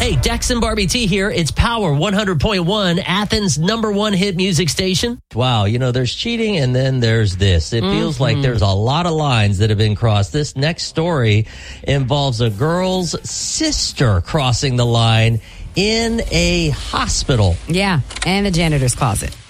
Hey, Dex and Barbie T here. It's Power 100.1, Athens' #1 hit music station. Wow, there's cheating and then there's this. It feels like there's a lot of lines that have been crossed. This next story involves a girl's sister crossing the line in a hospital. Yeah, and the janitor's closet.